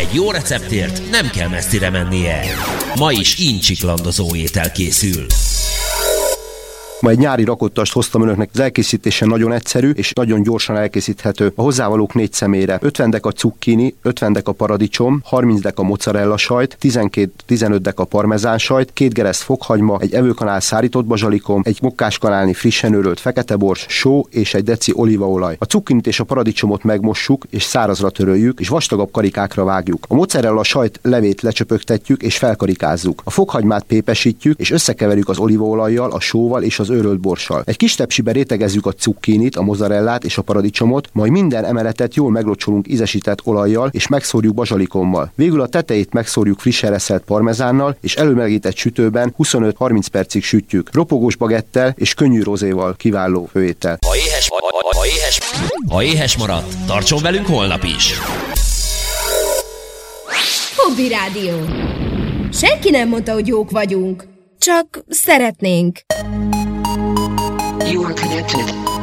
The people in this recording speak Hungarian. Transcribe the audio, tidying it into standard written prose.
egy jó receptért nem kell messzire mennie. Ma is incsiklandozó étel készül. Ma egy nyári rakottast hoztam önöknek, az elkészítése nagyon egyszerű és nagyon gyorsan elkészíthető. A hozzávalók 4 személyre: 50 deka cukkini, 50 deka paradicsom, 30 deka mozzarella sajt, 12-15 deka parmezán sajt, 2 gereszt fokhagyma, egy evőkanál szárított bazsalikom, egy mokkáskanálnyi frissen őrölt feketebors, só és egy deci olívaolaj. A cukkinit és a paradicsomot megmossuk és szárazra töröljük, és vastagabb karikákra vágjuk. A mozzarella sajt levét lecsöpögtetjük és felkarikázzuk. A fokhagymát pépesítjük és összekeverjük az olívaolajjal, a sóval és az őrölt borssal. Egy kis tepsibe rétegezzük a cukkinit, a mozzarellát és a paradicsomot, majd minden emeletet jól meglocsolunk ízesített olajjal és megszórjuk bazsalikommal. Végül a tetejét megszórjuk frissen reszelt parmezánnal, és előmelegített sütőben 25-30 percig sütjük. Ropogós bagettel és könnyű rozéval kiváló főétel. Ha éhes maradt, tartson velünk holnap is! Hobby Rádió. Senki nem mondta, hogy jók vagyunk. Csak szeretnénk. You are connected.